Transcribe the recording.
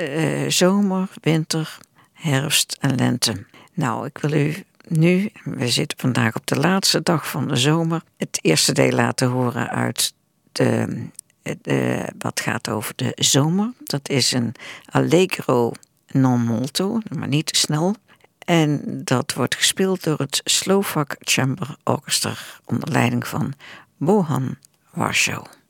zomer, winter, herfst en lente. Nou, ik wil u nu, we zitten vandaag op de laatste dag van de zomer, het eerste deel laten horen uit wat gaat over de zomer. Dat is een allegro non molto, maar niet te snel. En dat wordt gespeeld door het Slovak Chamber Orchestra onder leiding van Bohan Warschau.